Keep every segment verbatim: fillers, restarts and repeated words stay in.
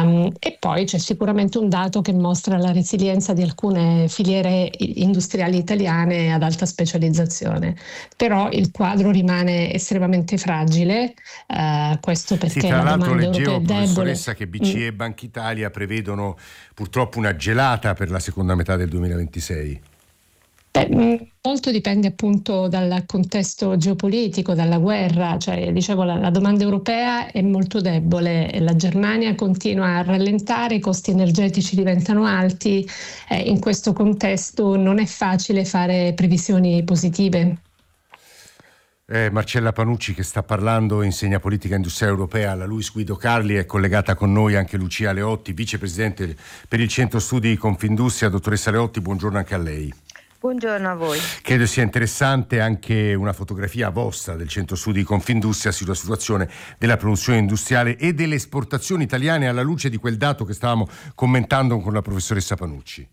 Um, e poi c'è sicuramente un dato che mostra la resilienza di alcune filiere industriali italiane ad alta specializzazione, però il quadro rimane estremamente fragile, uh, questo Sì, perché tra la l'altro domanda europea leggevo, è debole. professoressa, che B C E e Banca Italia prevedono purtroppo una gelata per la seconda metà del duemilaventisei. Beh, mh, molto dipende appunto dal contesto geopolitico, dalla guerra, cioè dicevo la, la domanda europea è molto debole, e la Germania continua a rallentare, i costi energetici diventano alti, eh, in questo contesto non è facile fare previsioni positive. Eh, Marcella Panucci, che sta parlando, insegna politica industriale europea alla Luis Guido Carli, è collegata con noi anche Lucia Leotti, vicepresidente per il centro studi di Confindustria. Dottoressa Leotti, buongiorno anche a lei. Buongiorno a voi. Credo sia interessante anche una fotografia vostra del centro studi di Confindustria sulla situazione della produzione industriale e delle esportazioni italiane alla luce di quel dato che stavamo commentando con la professoressa Panucci.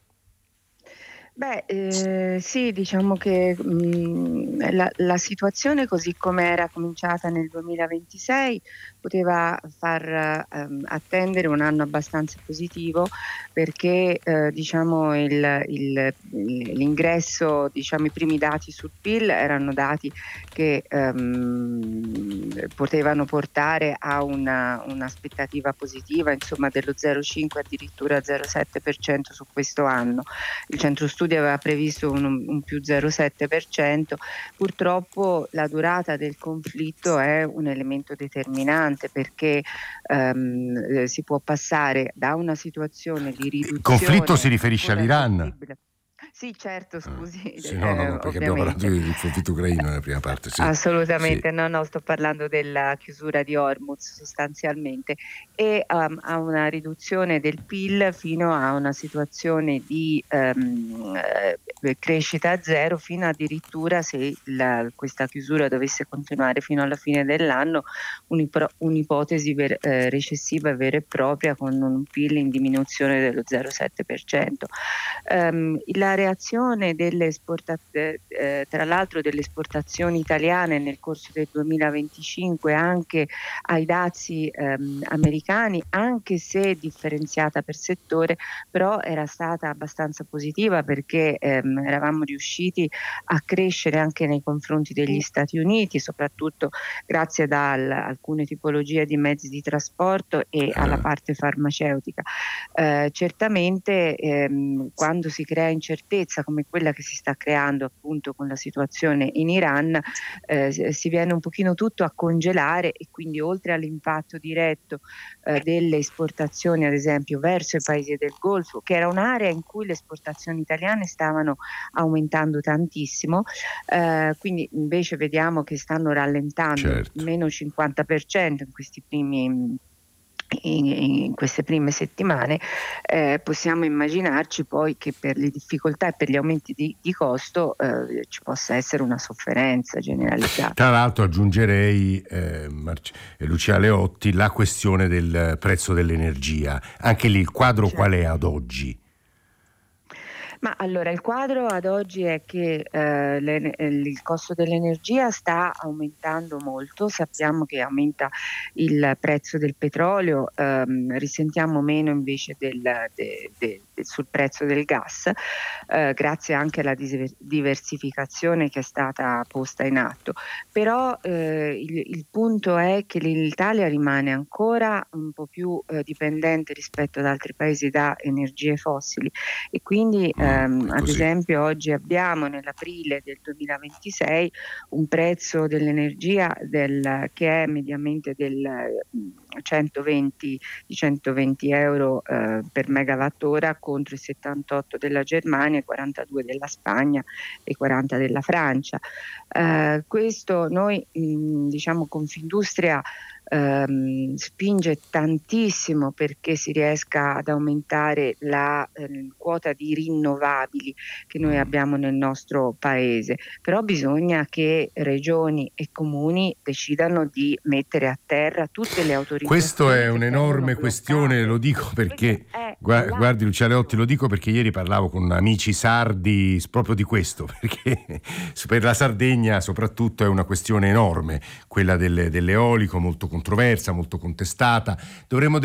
Beh, eh, sì, diciamo che mh, la, la situazione così come era cominciata nel duemilaventisei poteva far ehm, attendere un anno abbastanza positivo, perché eh, diciamo il, il, l'ingresso, diciamo i primi dati sul P I L erano dati che ehm, potevano portare a una, un'aspettativa positiva, insomma dello zero virgola cinque addirittura zero virgola sette per cento su questo anno. Il centro studi aveva previsto un, un più zero virgola sette per cento. Purtroppo la durata del conflitto è un elemento determinante, perché ehm, si può passare da una situazione di riduzione. Il conflitto si riferisce all'Iran? Sì, certo, scusi. Ah, sì, no, no, no, perché abbiamo parlato del conflitto ucraino nella prima parte. Sì. Assolutamente, sì. no, no, sto parlando della chiusura di Hormuz sostanzialmente, e um, a una riduzione del P I L fino a una situazione di um, eh, crescita zero, fino addirittura, se la, questa chiusura dovesse continuare fino alla fine dell'anno, un'ipro- un'ipotesi ver- eh, recessiva vera e propria, con un P I L in diminuzione dello zero virgola sette per cento. Um, la reazione delle esportazioni, eh, tra l'altro delle esportazioni italiane nel corso del duemilaventicinque anche ai dazi ehm, americani, anche se differenziata per settore, però era stata abbastanza positiva, perché ehm, eravamo riusciti a crescere anche nei confronti degli Stati Uniti, soprattutto grazie ad alcune tipologie di mezzi di trasporto e alla parte farmaceutica. Eh, certamente ehm, quando si crea incertezza come quella che si sta creando appunto con la situazione in Iran, eh, si viene un pochino tutto a congelare, e quindi oltre all'impatto diretto eh, delle esportazioni ad esempio verso i paesi del Golfo, che era un'area in cui le esportazioni italiane stavano aumentando tantissimo, eh, quindi invece vediamo che stanno rallentando, certo. meno cinquanta per cento in questi primi In, in queste prime settimane, eh, possiamo immaginarci poi che per le difficoltà e per gli aumenti di, di costo eh, ci possa essere una sofferenza generalizzata. Tra l'altro aggiungerei, eh, Marci- Lucia Leotti, la questione del prezzo dell'energia. Anche lì il quadro, certo, qual è ad oggi? Ma allora il quadro ad oggi è che eh, le, il costo dell'energia sta aumentando molto, sappiamo che aumenta il prezzo del petrolio, ehm, risentiamo meno invece del, de, de, de, sul prezzo del gas, eh, grazie anche alla diversificazione che è stata posta in atto. Però eh, il, il punto è che l'Italia rimane ancora un po' più eh, dipendente rispetto ad altri paesi da energie fossili, e quindi eh, Um, ad esempio oggi abbiamo nell'aprile del duemilaventisei un prezzo dell'energia del, che è mediamente del centoventi, di centoventi euro uh, per megawattora, contro i settantotto della Germania, i quarantadue della Spagna e i quaranta della Francia. Uh, questo noi mh, diciamo Confindustria Ehm, spinge tantissimo perché si riesca ad aumentare la eh, quota di rinnovabili che noi abbiamo nel nostro paese, però bisogna che regioni e comuni decidano di mettere a terra tutte le autorizzazioni. Questo è un'enorme questione, lo dico perché guardi, guardi Lucia Leotti, lo dico perché ieri parlavo con amici sardi proprio di questo, perché per la Sardegna soprattutto è una questione enorme, quella delle, dell'eolico, molto controversa, molto contestata. Dovremmo